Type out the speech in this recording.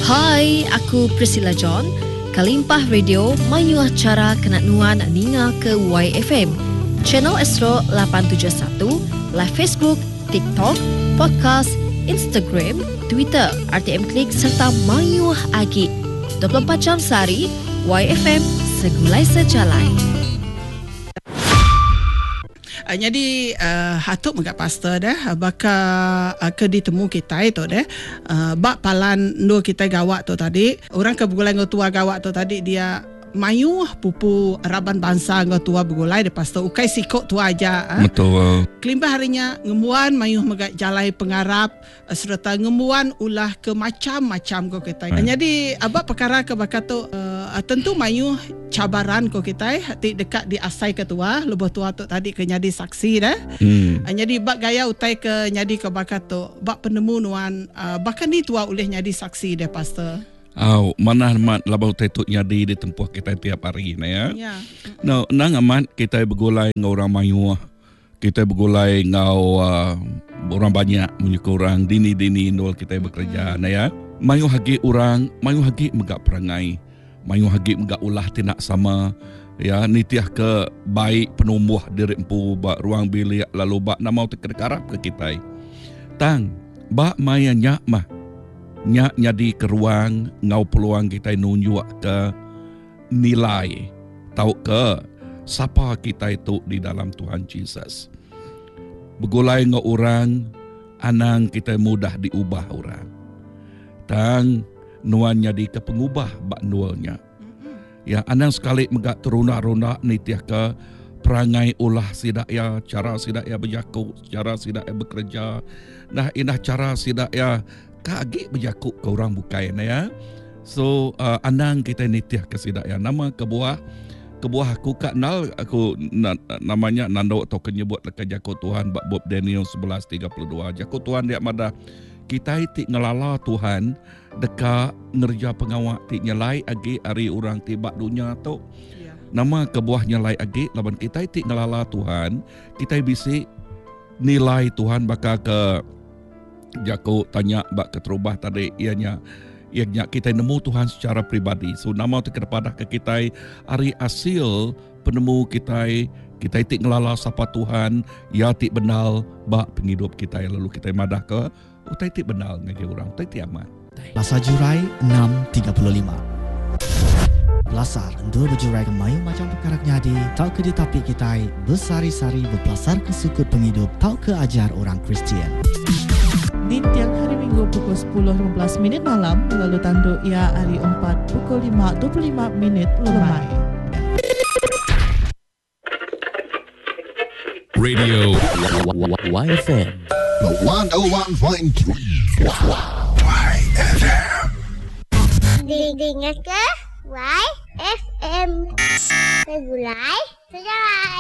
Hai, aku Priscilla John. Kalimpah Radio mayuah cara kenat nuan ninga ke YFM. Channel Astro 871, live Facebook, TikTok, podcast, Instagram, Twitter, RTM Klik serta mayuah agi. 24 jam sehari, YFM segulai sejalai. Jadi hatuk megak pastor dah baka ke ditemu kita itu dah bak palan ndo kita gawat tu tadi orang ke begulai ngotua gawat tu tadi dia mayu pupu raban bangsa ngotua begulai de pastor ukai sikok tu aja betul kelimbah harinya ngemuan mayu megak jalai pengarap serta ngemuan ulah ke macam-macam ko kita jadi abak perkara ke baka tu tentu mayu cabaran ko kita hati dekat di asai ketua lebih tua tu tadi ke nyadi saksi dah jadi bak gaya utai ke nyadi ke baka tu bak penemu nuan bahkan ni tua oleh nyadi saksi deh pastor. Mana labau tetuk nyadi di tempuh kita tiap hari na ya. No, nang amat kita bergulai ngau orang mayu. Kita bergulai ngau orang banyak menyukai orang dini ndol kita bekerja na ya. Mayu hagi orang, mayu hagi megak perangai. Mayu hagi megak ulah tindak sama. Ya, nitiah ke baik penumbuh diri empu bak ruang bilik lalu bak namau terkarap ke kita. Tang, bak maya nyak mah. Nyak nyadi ke ruang ngau peluang kita nunjuk ke nilai tahu ke siapa kita itu di dalam Tuhan Yesus. Begulai ngau orang anang kita mudah diubah orang. Tang nuan nyadi ke pengubah bak nualnya. Ya anang sekali megak terunak-runak nitiah ke perangai ulah sidak ya cara sidak ya berjaku, cara sidak ya bekerja. Nah inah cara sidak ya kaki berjakuk ke orang bukai ya. So anang kita nitiah kesidak ya nama kebuah aku kak nal aku namanya nando atau kenyebut ke jakuk Tuhan bab Bob Daniel 11:32 jakuk Tuhan dia madah kita ti ngelala Tuhan deka ngerja pengawak ti nyelai agi ari orang tibak dunia tu nama kebuah nyelai agi laban kita ti ngelala Tuhan kita bisi nilai Tuhan bakal ke Jaku tanya bak keterubah tadi ianya kita nemu Tuhan secara pribadi. So nama tu kepada ke kita ari hasil penemu kita itik ngelala sapa Tuhan ya tik benal bak penghidup kita lalu kita madah ke utai tik benal ngagi orang utai tik aman. Lasar Jurai 6:35. Lasar dua berjurai ke mayu macam perkara nyadi tau ke ditapi kita bersari-sari berpelasar ke sukut penghidup tau ke ajar orang Kristian. Di tiang hari Minggu pukul 10.15 malam lalu tanduk ia hari 4 pukul 5.25 lemai. Radio YFM 101.3 YFM. Dengar ke YFM. Segulai sejalai.